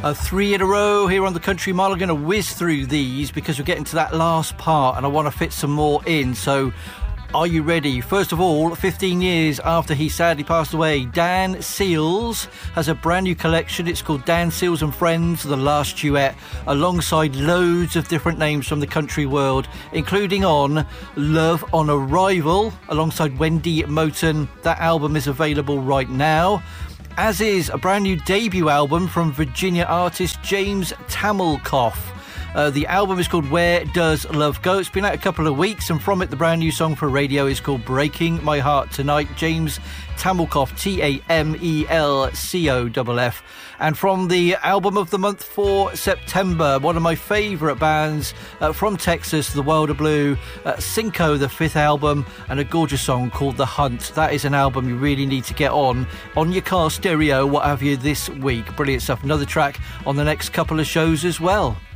Three in a row here on the Country Mile. I'm going to whiz through these because we're getting to that last part and I want to fit some more in. So, are you ready? First of all, 15 years after he sadly passed away, Dan Seals has a brand new collection. It's called Dan Seals and Friends, The Last Duet, alongside loads of different names from the country world, including on Love on Arrival, alongside Wendy Moten. That album is available right now. As is a brand new debut album from Virginia artist James Tamelkoff. The album is called Where Does Love Go? It's been out a couple of weeks, and from it the brand new song for radio is called Breaking My Heart Tonight. James Tamelkoff, Tamelkoff. And from the album of the month for September, one of my favourite bands from Texas, The Wilder Blue, Cinco, the fifth album, and a gorgeous song called The Hunt. That is an album you really need to get on your car stereo, what have you, this week. Brilliant stuff. Another track on the next couple of shows as well.